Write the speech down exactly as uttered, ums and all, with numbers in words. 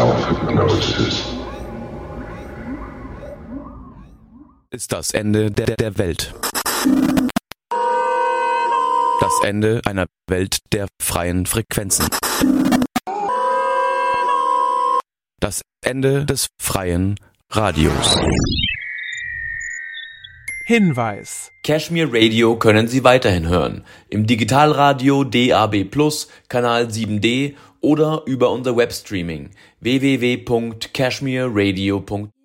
Self-hypnosis ist das Ende der, der Welt. Das Ende einer Welt der freien Frequenzen. Das Ende des freien Radios. Hinweis: Cashmere Radio können Sie weiterhin hören. Im Digitalradio D A B plus, Kanal sieben D oder über unser Webstreaming w w w punkt cashmere radio punkt de.